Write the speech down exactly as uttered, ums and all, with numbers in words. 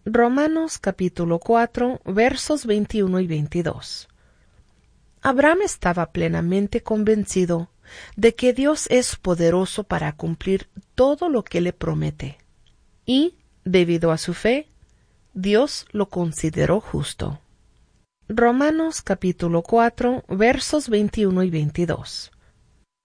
Romanos capítulo cuatro, versos veintiuno y veintidós. Abraham estaba plenamente convencido de que Dios es poderoso para cumplir todo lo que le promete, y, debido a su fe, Dios lo consideró justo. Romanos capítulo cuatro, versos veintiuno y veintidós.